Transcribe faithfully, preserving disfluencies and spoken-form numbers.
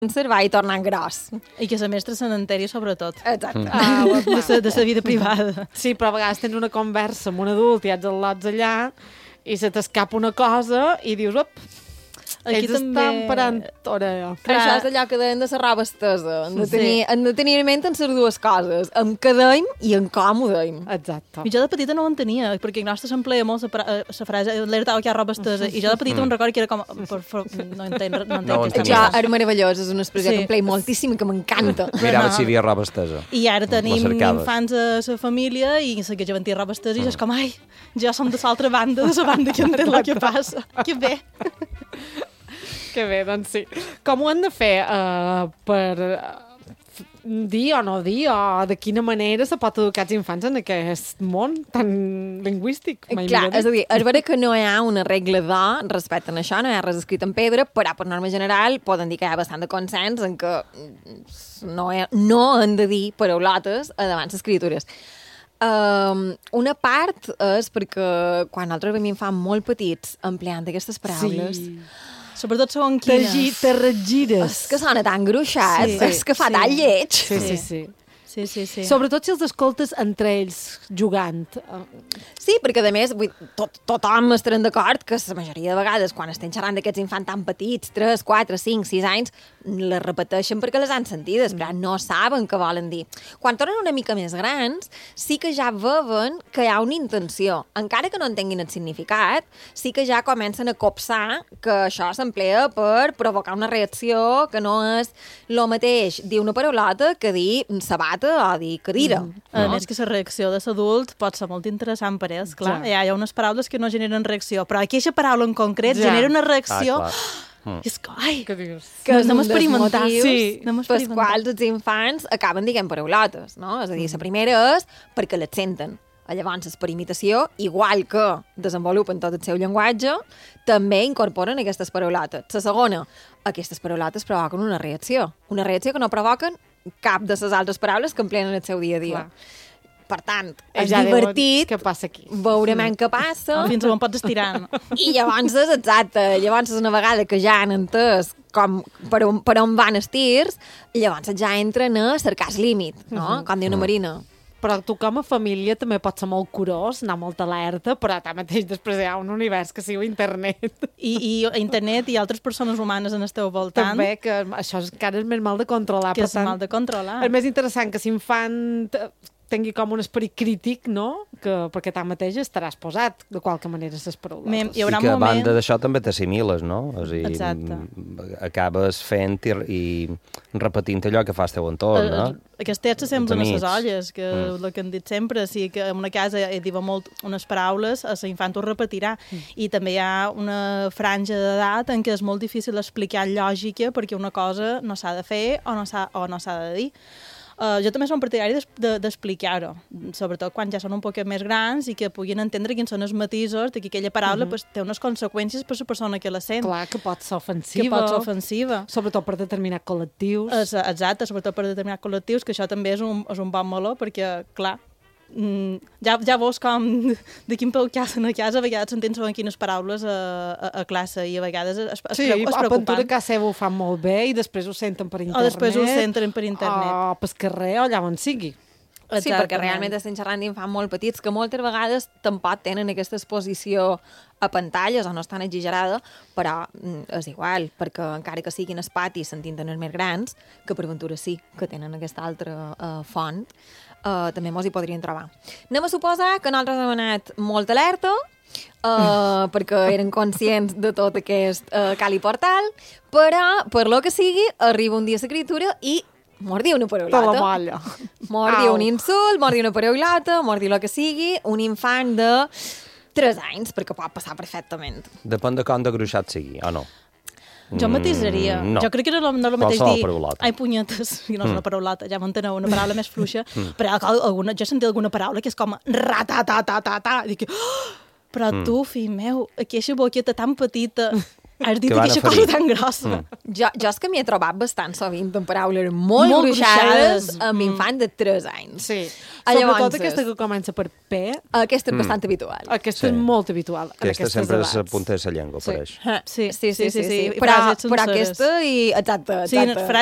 va i tornant gros. I que la mestra se n'enteri sobretot. Exacte. Ah, de sa, de sa vida privada. Sí, però a vegades tens una conversa amb un adult i ets al lots allà i se t'escapa una cosa i dius, op, Aquí ells també... estan parant orella. Clar. Això és allò que deien de la roba estesa. Hem de Sí. tenir, hem de tenir en ment en les dues coses. En què deim i en com ho deim. Exacte. I jo de petita no ho entenia, perquè a nostre s'empleia molt la frase l'alertau que hi ha roba estesa. I jo de petita mm. un record que era com... Per, per, no entenc, no entenc No ho aquesta entenia. Jo, cosa. és meravellós, és una expressió Sí. que em play moltíssim i que m'encanta. Mirava si hi havia roba estesa. I ara tenim La cercaves. infants a la família i sé que ja van dir roba estesa i jo és com, ai, jo som de l'altra banda, de la banda que entén el que passa. Que bé. Que bé, doncs sí. Com ho han de fer uh, per uh, dir o no dir, o de quina manera se pot educar els infants en aquest món tan lingüístic? Mai Clar, millor dit. és a dir, és vera que no hi ha una regla d'or respecte a això, no hi ha res escrit en pedra, però per norma general poden dir que hi ha bastant de consens en que no, he, no han de dir paraulotes davant les criatures. Um, una part és perquè quan nosaltres vam infants molt petits empleant aquestes paraules, Sí. Sobretot segon Te, quines. gi- te regires. és que sona tan gruixat, Sí, és que fa sí. tan lleig. Sí, sí, Sí. sí. Sí, sí, sí. Sobretot si els escoltes entre ells jugant. Sí, perquè a més vull, tot, tothom estarem d'acord que la majoria de vegades quan estem xerrant d'aquests infants tan petits, tres, quatre, cinc, sis anys, les repeteixen perquè les han sentides, però no saben què volen dir. Quan tornen una mica més grans, sí que ja veuen que hi ha una intenció. Encara que no entenguin el significat, sí que ja comencen a copsar que això s'emplea per provocar una reacció que no és el mateix dir una paraulota que dir sabata o dir cadira. Mm. A més que la reacció de l'adult pot ser molt interessant per ells, clar. Ja. Hi ha, hi ha unes paraules que no generen reacció, però aquesta paraula en concret Ja. genera una reacció... Ah, clar. Mm. I és que, ai, Què dius? Que és anem un a experimentar. dels motius Sí, anem a pels experimentar. quals els infants acaben dient paraulotes, no? És a dir, la primera és perquè les senten. Llavors, per imitació, igual que desenvolupen tot el seu llenguatge, també incorporen aquestes paraulotes. La segona, aquestes paraulotes provoquen una reacció. Una reacció que no provoquen cap de les altres paraules que empleen en el seu dia a dia. Clar. Per tant, Ells és ja diuen, divertit, què passa aquí? veurem què passa, Fins on pots estirar. i llavors és exacte, llavors és una vegada que ja han entès com, per, on, per on van els tirs, llavors ja entren a cercar el límit, no? Uh -huh. Com diu una Marina. Però tu com a família també pots ser molt curós, anar molt alerta, però tanmateix després hi ha un univers que siu internet. I, I internet i altres persones humanes en el teu voltant, També, que això és, encara és més mal de controlar. que per és tant, mal de controlar. és més interessant que l'infant tingui com un esperit crític, no? Que, perquè tanmateix estaràs posat, de qualque manera, les paraules. Mem, hi I haurà que a moment... banda d'això també t'assimiles, no? És a dir, Exacte. m- acabes fent i, i repetint allò que fa el teu entorn, no? Eh, Aquests texts semblen a Amics. les olles, que Mm. el que han dit sempre, si que en una casa hi diu molt unes paraules, a l'infant ho repetirà. Mm. I també hi ha una franja d'edat en què és molt difícil explicar lògica perquè una cosa no s'ha de fer o no s'ha o no s'ha de dir. Uh, jo també som partidari d'explicar-ho, sobretot quan ja són un poc més grans i que puguin entendre quins són els matisos de que aquella paraula uh -huh. pues, té unes conseqüències per la persona que la sent. Clar, que pot ser ofensiva. Que pot ser ofensiva. Sobretot per determinats col·lectius. Es, exacte, sobretot per determinats col·lectius, que això també és un, és un bon meló, perquè, clar, mm, ja, ja veus com de quin peu que a casa, a vegades s'entén segons quines paraules a, a, a classe, i a vegades és, és, Sí, és a Ventura preocupant. a casa seva ho fan molt bé i després ho senten per internet. O després ho senten per internet. O pel carrer o allà on sigui. Sí, perquè realment estem xerrant d'infants molt petits que moltes vegades tampoc tenen aquesta exposició a pantalles o no estan exagerada, però mm, és igual, perquè encara que siguin els patis sentint els més grans, que per ventura sí que tenen aquesta altra uh, font, uh, també mos hi podrien trobar. Anem a suposar que nosaltres hem anat molt alerta, uh, perquè eren conscients de tot aquest uh, cali portal, però, per lo que sigui, arriba un dia l'escriptura i mos diu una Te la paraulota. molla. Mor diu un insult, mor diu una paraulota, mor diu el que sigui, un infant de tres anys, perquè pot passar perfectament. Depèn de com de gruixat sigui, o no? Jo matisaria. Mm, no. Jo crec que no, no és el mateix Qualsevol dir paraulota. ai, punyetes, i no és una paraulota, ja m'enteneu, una paraula més fluixa, però alguna, jo he sentit alguna paraula que és com ratatatatata, i dic, oh! Però tu, fill meu, aquesta boqueta tan petita, has dit Que van aquesta a ferir. cosa tan grossa. Mm. Jo, jo és que m'hi he trobat bastant sovint amb paraules molt, Molt gruixades gruixades. amb Mm. infant de tres anys. Sí, Sobretot aquesta que comença per P. Aquesta és mm. bastant habitual. Aquesta sí. és molt habitual. Aquesta sempre és a punta de la llengua, sí. pareix. Sí, sí, sí. sí, sí, sí. sí, sí. Però, però aquesta i... Exacte, exacte. Sí,